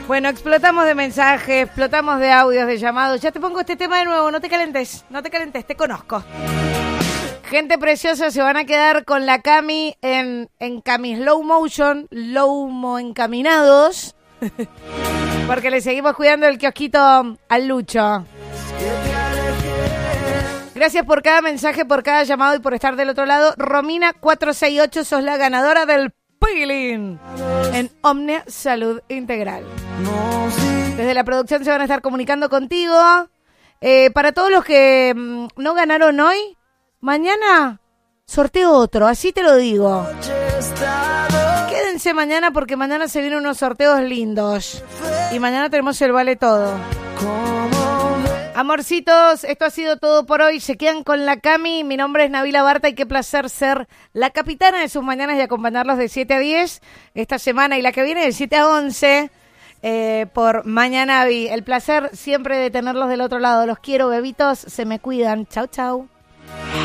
Bueno, explotamos de mensajes, explotamos de audios, de llamados. Ya te pongo este tema de nuevo, no te calentes, te conozco. Gente preciosa, se van a quedar con la Cami en Cami Slow Motion, Low-mo encaminados, porque le seguimos cuidando el kiosquito al Lucho. Gracias por cada mensaje, por cada llamado y por estar del otro lado. Romina 468, sos la ganadora del peeling en Omnia Salud Integral. Desde la producción se van a estar comunicando contigo. Para todos los que no ganaron hoy, mañana sorteo otro, así te lo digo. Quédense mañana porque mañana se vienen unos sorteos lindos. Y mañana tenemos el vale todo. Amorcitos, esto ha sido todo por hoy. Se quedan con la Cami. Mi nombre es Nabila Barta y qué placer ser la capitana de sus mañanas y acompañarlos de 7 a 10 esta semana y la que viene de 7 a 11 por Mañanavi. El placer siempre de tenerlos del otro lado. Los quiero, bebitos. Se me cuidan. Chau, chau.